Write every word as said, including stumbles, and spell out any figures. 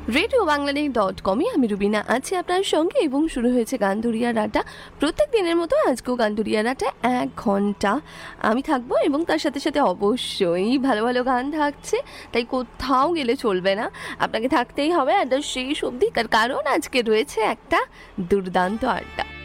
Radio Bangladesh dot কমে আমি রুবিনা আছি আপনার সঙ্গে এবং শুরু হয়েছে গানধরিয়ার আড্ডা। প্রত্যেক দিনের মতো আজকেও গানধরিয়ার আড্ডা এক ঘন্টা আমি থাকবো এবং তার সাথে সাথে অবশ্যই ভালো ভালো গান থাকছে, তাই কোথাও গেলে চলবে না, আপনাকে থাকতেই হবে আড্ডার শেষ অবধি। তার কারণ আজকে রয়েছে একটা দুর্দান্ত আড্ডা।